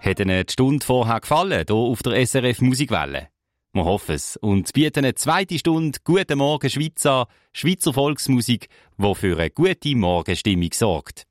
Hat Ihnen die Stunde vorher gefallen, hier auf der SRF Musikwelle? Wir hoffen es und bieten eine zweite Stunde «Guten Morgen Schweiz» an, Schweizer Volksmusik, die für eine gute Morgenstimmung sorgt.